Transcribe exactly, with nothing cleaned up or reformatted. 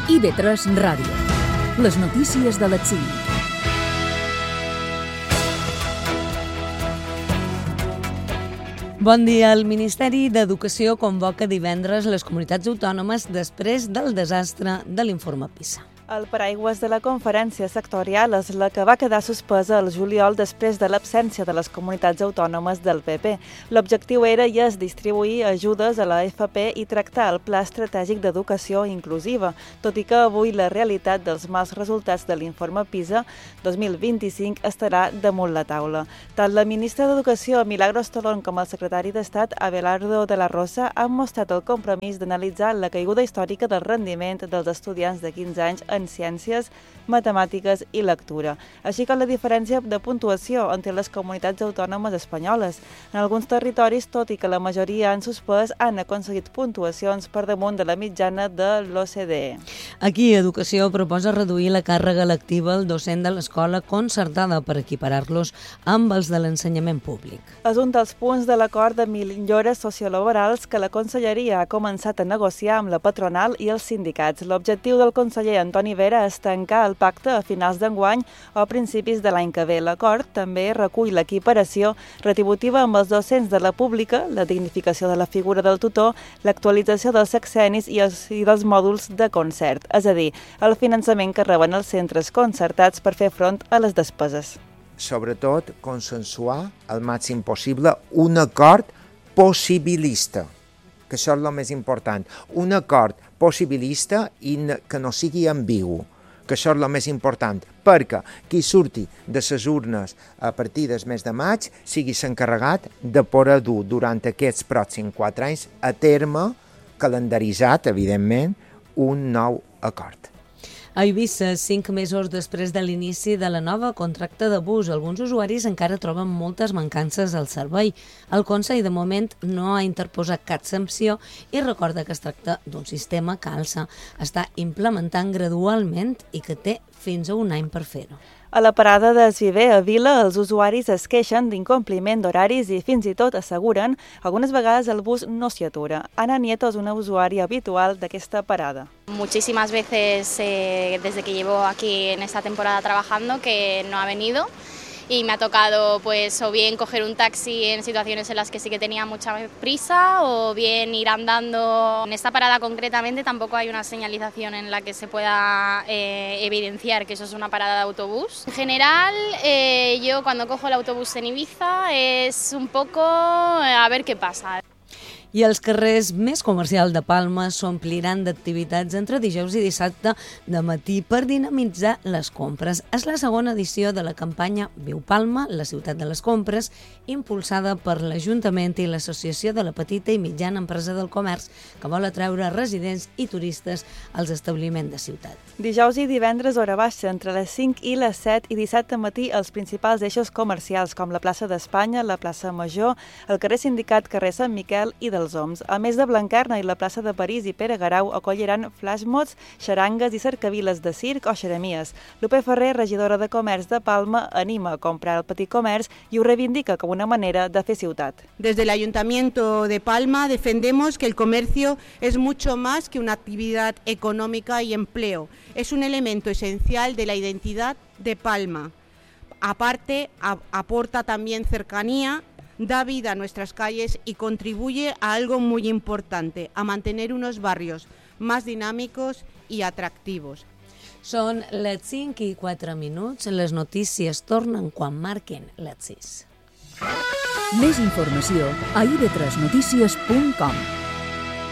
I V tres Ràdio. Les notícies de les cinc. Bon dia. El Ministeri d'Educació convoca divendres les comunitats autònomes després del desastre de l'informe PISA. El paraigües de la conferència sectorial és la que va quedar suspesa el juliol després de l'absència de les comunitats autònomes del P P. L'objectiu era i és distribuir ajudes a la F P i tractar el Pla Estratègic d'Educació Inclusiva, tot i que avui la realitat dels mals resultats de l'informe PISA dos mil vint-i-cinc estarà damunt la taula. Tant la ministra d'Educació, Milagros Tolón, com el secretari d'Estat, Abelardo de la Rosa, han mostrat el compromís d'analitzar la caiguda històrica del rendiment dels estudiants de quinze anys en ciències, matemàtiques i lectura, així que la diferència de puntuació entre les comunitats autònomes espanyoles. En alguns territoris, tot i que la majoria han suspès, han aconseguit puntuacions per damunt de la mitjana de l'O C D E. Aquí, Educació proposa reduir la càrrega lectiva al docent de l'escola concertada per equiparar-los amb els de l'ensenyament públic. És un dels punts de l'acord de millores sociolaborals que la Conselleria ha començat a negociar amb la patronal i els sindicats. L'objectiu del conseller Antoni Vera és tancar el pacte a finals d'enguany o a principis de l'any que ve. L'acord també recull l'equiparació retributiva amb els docents de la pública, la dignificació de la figura del tutor, l'actualització dels sexennis i, els, i dels mòduls de concert, és a dir, el finançament que reben els centres concertats per fer front a les despeses. Sobretot, consensuar al màxim possible un acord possibilista, que això és el més important, un acord possibilista i que no sigui ambigu, que això és el més important, perquè qui surti de les urnes a partir del mes de maig sigui s'encarregat de poder dur durant aquests pròxims quatre anys a terme, calendaritzat, evidentment, un nou acord. A Eivissa, cinc mesos després de l'inici de la nova contracta de bus, alguns usuaris encara troben moltes mancances al servei. El Consell, de moment, no ha interposat cap sanció i recorda que es tracta d'un sistema que Alsa està implementant gradualment i que té fins a un any per fer-ho. A la parada d'Esviver a Vila, els usuaris es queixen d'incompliment d'horaris i fins i tot asseguren algunes vegades el bus no s'hi atura. Ana Nieto és una usuària habitual d'aquesta parada. Muchísimas veces eh, desde que llevo aquí en esta temporada trabajando que no ha venido y me ha tocado pues o bien coger un taxi en situaciones en las que sí que tenía mucha prisa o bien ir andando. En esta parada concretamente tampoco hay una señalización en la que se pueda eh, evidenciar que eso es una parada de autobús. En general, eh, yo cuando cojo el autobús en Ibiza es un poco eh, a ver qué pasa. I els carrers més comercials de Palma s'ompliran d'activitats entre dijous i dissabte de matí per dinamitzar les compres. És la segona edició de la campanya Viu Palma, la ciutat de les compres, impulsada per l'Ajuntament i l'Associació de la Petita i Mitjana Empresa del Comerç, que vol atreure residents i turistes als establiments de ciutat. Dijous i divendres hora baixa, entre les cinc i les set, i dissabte matí els principals eixos comercials, com la plaça d'Espanya, la plaça Major, el carrer Sindicat, carrer Sant Miquel i dels Oms. A més de Blanquerna i la plaça de París i Pere Garau acolliran flashmobs, xarangues i cercaviles de circ o xeremies. Lupe Ferrer, regidora de Comerç de Palma, anima a comprar el petit comerç i ho reivindica com una manera de fer ciutat. Desde el Ayuntamiento de Palma defendemos que el comercio es mucho más que una actividad económica y empleo. Es un elemento esencial de la identidad de Palma. Aparte, a- aporta también cercanía, da vida a nuestras calles y contribuye a algo muy importante, a mantener unos barrios más dinámicos y atractivos. Són les cinc i quatre minuts. Les notícies tornen quan marquen les sis. Més informació a i ve tres notícies punt com.